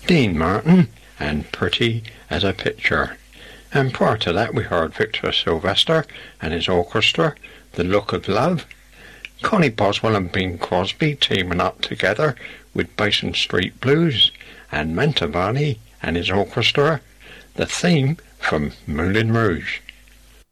Dean Martin and Pretty as a Picture. And prior to that we heard Victor Sylvester and his orchestra, The Look of Love. Connie Boswell and Bing Crosby teaming up together with Basin Street Blues, and Mantovani and his orchestra, the theme from Moulin Rouge.